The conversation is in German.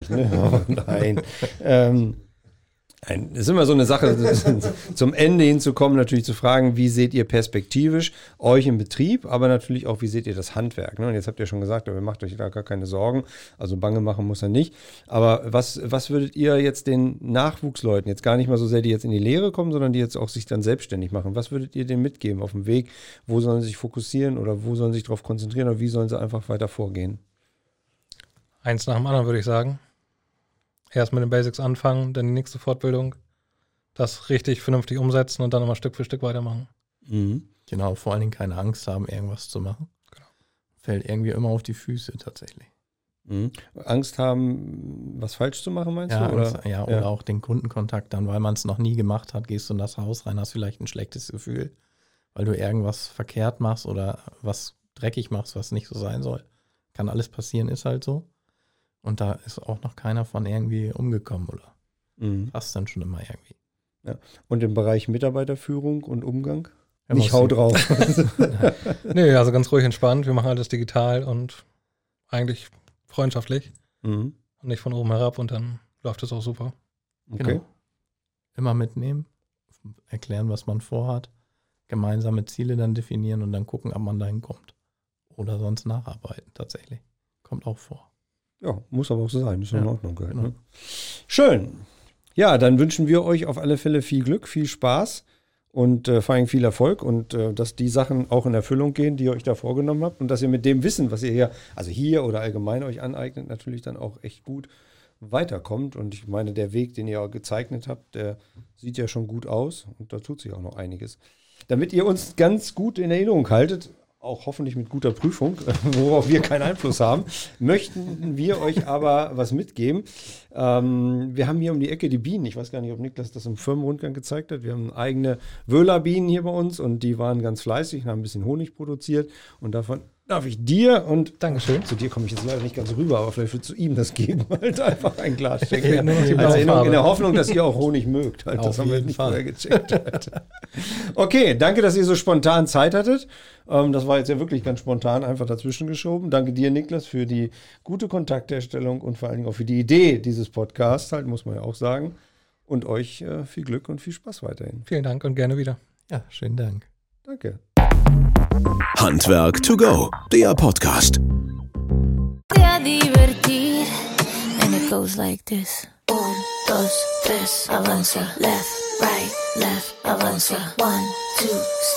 Oh, nein. Es ist immer so eine Sache, zum Ende hinzukommen, natürlich zu fragen, wie seht ihr perspektivisch euch im Betrieb, aber natürlich auch, wie seht ihr das Handwerk? Ne? Und jetzt habt ihr schon gesagt, ihr macht euch da gar keine Sorgen, also bange machen muss er nicht. Aber was würdet ihr jetzt den Nachwuchsleuten, jetzt gar nicht mal so sehr, die jetzt in die Lehre kommen, sondern die jetzt auch sich dann selbstständig machen, was würdet ihr denen mitgeben auf dem Weg? Wo sollen sie sich fokussieren oder wo sollen sie sich darauf konzentrieren oder wie sollen sie einfach weiter vorgehen? Eins nach dem anderen, würde ich sagen. Erst mit den Basics anfangen, dann die nächste Fortbildung, das richtig vernünftig umsetzen und dann immer Stück für Stück weitermachen. Mhm. Genau, vor allen Dingen keine Angst haben, irgendwas zu machen. Genau. Fällt irgendwie immer auf die Füße tatsächlich. Mhm. Angst haben, was falsch zu machen, meinst du? Oder? Oder auch den Kundenkontakt dann, weil man es noch nie gemacht hat, gehst du in das Haus rein, hast vielleicht ein schlechtes Gefühl, weil du irgendwas verkehrt machst oder was dreckig machst, was nicht so sein soll. Kann alles passieren, ist halt so. Und da ist auch noch keiner von irgendwie umgekommen, oder? Fast dann schon immer irgendwie. Ja. Und im Bereich Mitarbeiterführung und Umgang? Ja, nicht hau drauf. Nee, also ganz ruhig entspannt. Wir machen alles digital und eigentlich freundschaftlich. Und nicht von oben herab und dann läuft es auch super. Okay. Genau. Immer mitnehmen, erklären, was man vorhat, gemeinsame Ziele dann definieren und dann gucken, ob man dahin kommt. Oder sonst nacharbeiten tatsächlich. Kommt auch vor. Ja, muss aber auch so sein. Ist in Ordnung. Genau. Ne? Schön. Ja, dann wünschen wir euch auf alle Fälle viel Glück, viel Spaß und vor allem viel Erfolg und dass die Sachen auch in Erfüllung gehen, die ihr euch da vorgenommen habt und dass ihr mit dem Wissen, was ihr hier oder allgemein euch aneignet, natürlich dann auch echt gut weiterkommt. Und ich meine, der Weg, den ihr gezeichnet habt, der sieht ja schon gut aus und da tut sich auch noch einiges. Damit ihr uns ganz gut in Erinnerung haltet, auch hoffentlich mit guter Prüfung, worauf wir keinen Einfluss haben, möchten wir euch aber was mitgeben. Wir haben hier um die Ecke die Bienen. Ich weiß gar nicht, ob Niklas das im Firmenrundgang gezeigt hat. Wir haben eigene Wöhler-Bienen hier bei uns und die waren ganz fleißig und haben ein bisschen Honig produziert. Und davon darf ich dir und Dankeschön. Zu dir komme ich jetzt leider nicht ganz rüber, aber vielleicht willst du ihm das geben, halt einfach ein Glas schenken. Ja, Als Erinnerung, in der Hoffnung, dass ihr auch Honig mögt. Halt. Das haben wir nicht vorher gecheckt. Halt. Okay, danke, dass ihr so spontan Zeit hattet. Das war jetzt ja wirklich ganz spontan einfach dazwischen geschoben. Danke dir, Niklas, für die gute Kontaktherstellung und vor allen Dingen auch für die Idee dieses Podcasts, halt, muss man ja auch sagen. Und euch viel Glück und viel Spaß weiterhin. Vielen Dank und gerne wieder. Ja, schönen Dank. Danke. Handwerk to go, der Podcast. Te divertir, and it goes like this. 1, 2, 3, avanza. Left, right, avanza. 1, 2,